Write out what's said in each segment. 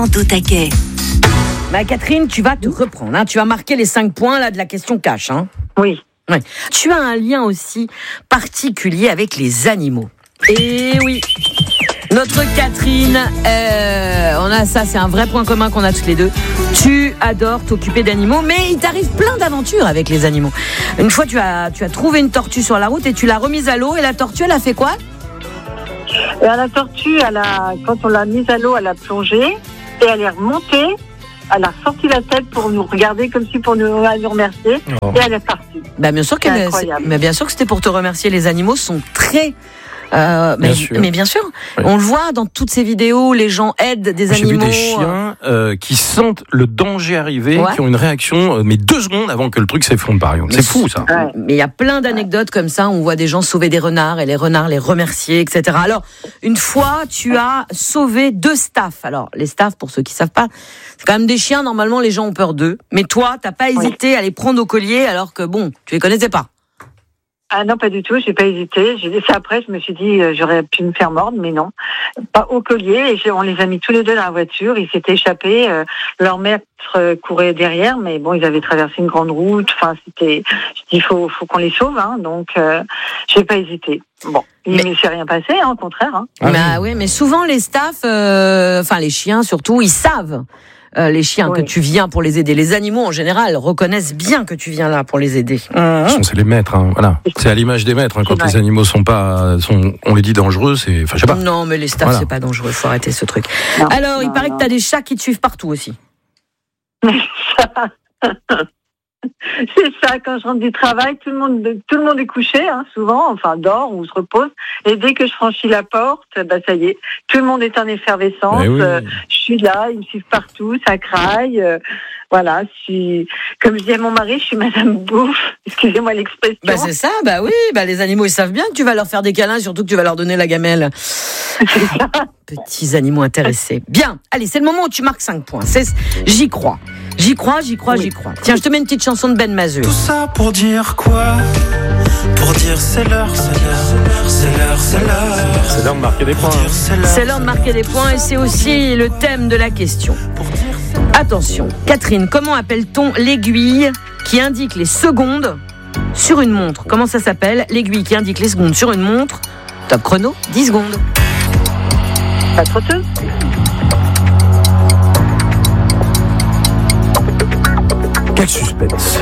Au taquet. Catherine, tu vas te reprendre. Tu vas marquer les 5 points là, de la question cash. Oui. Ouais. Tu as un lien aussi particulier avec les animaux. Et oui, notre Catherine, on a ça, c'est un vrai point commun qu'on a toutes les deux. Tu adores t'occuper d'animaux, mais il t'arrive plein d'aventures avec les animaux. Une fois, tu as trouvé une tortue sur la route et tu l'as remise à l'eau. Et la tortue, elle a fait quoi ? La tortue, quand on l'a mise à l'eau, elle a plongé et elle est remontée. Elle a sorti la tête pour nous regarder comme si pour nous remercier et elle est partie. Bien sûr mais bien sûr que c'était pour te remercier. Les animaux sont très mais bien sûr, oui. On le voit dans toutes ces vidéos, les gens aident des animaux. J'ai vu des chiens qui sentent le danger arriver, qui ont une réaction, mais 2 secondes avant que le truc s'effondre par exemple. C'est fou ça. Ouais. Mais il y a plein d'anecdotes comme ça, on voit des gens sauver des renards et les renards les remercier, etc. Alors, une fois, tu as sauvé 2 staffs. Alors, les staffs, pour ceux qui savent pas, c'est quand même des chiens, normalement les gens ont peur d'eux. Mais toi, t'as pas hésité à les prendre au collier alors que tu les connaissais pas. Ah non, pas du tout, j'ai pas hésité. J'ai dit ça après, je me suis dit j'aurais pu me faire mordre, mais non. Pas au collier, et on les a mis tous les deux dans la voiture, ils s'étaient échappés, leur maître courait derrière, mais bon, ils avaient traversé une grande route, enfin c'était, je dis faut qu'on les sauve, donc j'ai pas hésité. Bon, il ne s'est rien passé, au contraire. Mais souvent les staffs, les chiens surtout, ils savent. Les chiens que tu viens pour les aider. Les animaux en général reconnaissent bien que tu viens là pour les aider. C'est les maîtres, voilà. C'est à l'image des maîtres, quand les animaux on les dit dangereux, c'est, je sais pas. Non, mais les staffs c'est pas dangereux, faut arrêter ce truc. Alors, il paraît que t'as des chats qui te suivent partout aussi. C'est ça, quand je rentre du travail, tout le monde est couché, souvent, dort ou se repose. Et dès que je franchis la porte, ça y est, tout le monde est en effervescence. Je suis là, ils me suivent partout, ça craille. Voilà, comme je dis à mon mari, je suis Madame Bouffe. Excusez-moi l'expression. C'est ça, les animaux, ils savent bien que tu vas leur faire des câlins, surtout que tu vas leur donner la gamelle. Petits animaux intéressés. Bien, allez, c'est le moment où tu marques 5 points. J'y crois. J'y crois. Tiens, je te mets une petite chanson de Ben Mazeux. Tout ça pour dire quoi ? Pour dire c'est l'heure. C'est l'heure de marquer des points. C'est l'heure de marquer des points et c'est aussi le thème de la question. Attention, Catherine, comment appelle-t-on l'aiguille qui indique les secondes sur une montre ? Comment ça s'appelle ? L'aiguille qui indique les secondes sur une montre. Top chrono, 10 secondes. Pas trop tôt. Quel suspense.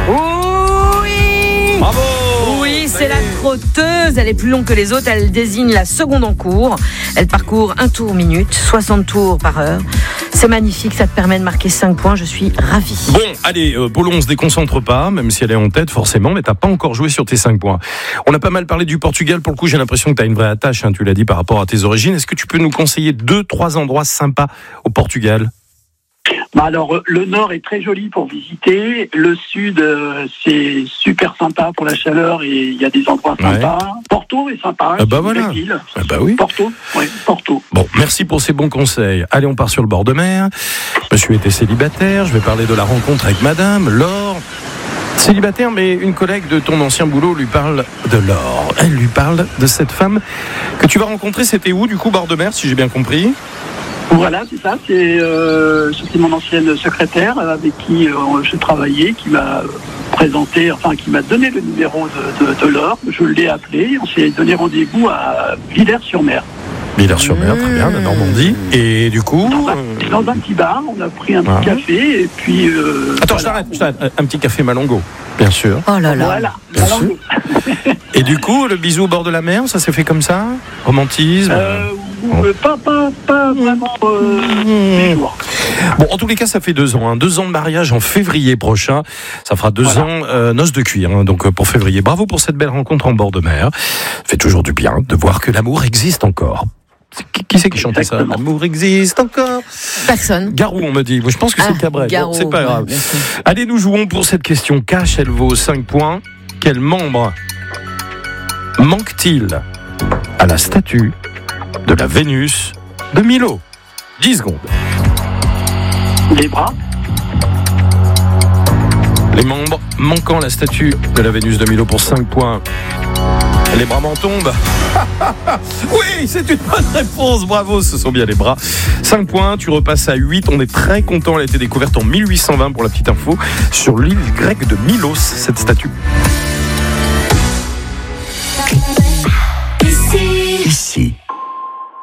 Oui. Bravo. Oui, c'est la trotteuse. Elle est plus longue que les autres. Elle désigne la seconde en cours. Elle parcourt 1 tour minute, 60 tours par heure. C'est magnifique, ça te permet de marquer 5 points. Je suis ravie. Bon, allez, Polo, on se déconcentre pas, même si elle est en tête forcément, mais t'as pas encore joué sur tes 5 points. On a pas mal parlé du Portugal. Pour le coup, j'ai l'impression que t'as une vraie attache, tu l'as dit, par rapport à tes origines. Est-ce que tu peux nous conseiller 2-3 endroits sympas au Portugal ? Alors, le nord est très joli pour visiter. Le sud, c'est super sympa pour la chaleur et il y a des endroits sympas. Porto est sympa. Voilà. Oui. Porto. Bon, merci pour ces bons conseils. Allez, on part sur le bord de mer. Monsieur était célibataire. Je vais parler de la rencontre avec Madame Laure. Célibataire, mais une collègue de ton ancien boulot lui parle de Laure. Elle lui parle de cette femme que tu vas rencontrer. C'était où, du coup, bord de mer, si j'ai bien compris ? Voilà, c'est ça. C'était mon ancienne secrétaire avec qui je travaillais, qui m'a présenté, qui m'a donné le numéro de Laure. Je l'ai appelé. On s'est donné rendez-vous à Villers-sur-Mer. Villers-sur-Mer, très bien, la Normandie. Et du coup... Dans un petit bar, on a pris un petit café et puis... Attends, je t'arrête. Un petit café Malongo, bien sûr. Oh là là. Voilà, Malongo. Et du coup, le bisou au bord de la mer, ça s'est fait comme ça ? Romantisme Pas vraiment des jours. Bon, en tous les cas, ça fait 2 ans. 2 ans de mariage en février prochain. Ça fera 2 ans noces de cuir, donc pour février. Bravo pour cette belle rencontre en bord de mer. Ça fait toujours du bien de voir que l'amour existe encore. Qui c'est qui chantait ça ? L'amour existe encore. Personne. Garou, on me dit. Je pense que c'est Cabrel. Bon, c'est pas grave. Allez, nous jouons pour cette question cash. Elle vaut 5 points. Quel membre manque-t-il à la statue de la Vénus de Milo ? 10 secondes. Les bras. Les membres manquant la statue de la Vénus de Milo pour 5 points. Les bras m'en tombent. Oui, c'est une bonne réponse. Bravo, ce sont bien les bras. 5 points, tu repasses à 8. On est très content. Elle a été découverte en 1820 pour la petite info sur l'île grecque de Milos, cette statue. Ici